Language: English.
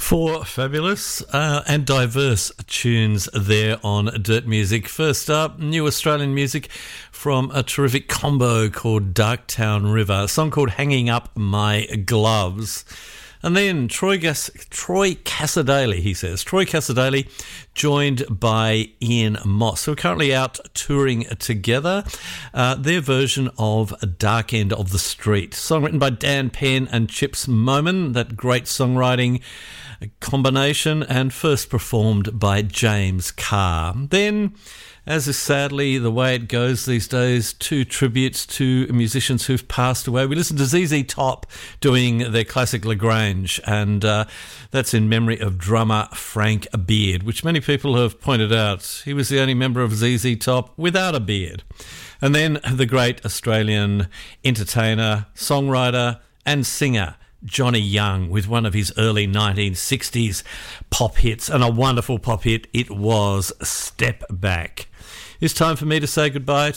Four fabulous and diverse tunes there on Dirt Music. First up, new Australian music from a terrific combo called Darktown River, a song called Hanging Up My Gloves. And then Troy Cassar-Daley, he says. Troy Cassar-Daley, joined by Ian Moss, who are currently out touring together. Their version of Dark End of the Street. Song written by Dan Penn and Chips Moman, that great songwriting combination, and first performed by James Carr. Then, as is sadly the way it goes these days, two tributes to musicians who've passed away. We listened to ZZ Top doing their classic LaGrange, and that's in memory of drummer Frank Beard, which many people have pointed out. He was the only member of ZZ Top without a beard. And then the great Australian entertainer, songwriter and singer, Johnny Young, with one of his early 1960s pop hits, and a wonderful pop hit it was, Step Back. It's time for me to say goodbye